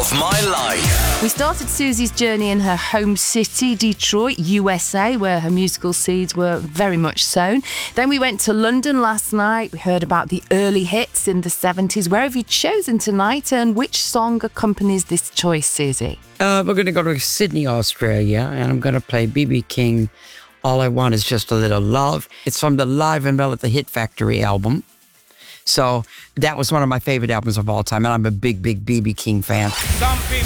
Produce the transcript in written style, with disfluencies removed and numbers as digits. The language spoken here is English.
of my life. We started Susie's journey in her home city, Detroit, USA, where her musical seeds were very much sown. Then we went to London last night. We heard about the early hits in the 70s. Where have you chosen tonight, and which song accompanies this choice, Susie? We're going to go to Sydney, Australia, and I'm going to play B.B. King, All I Want Is Just a Little Love. It's from the Live and Well at the Hit Factory album. So that was one of my favorite albums of all time, and I'm a big, big B.B. King fan.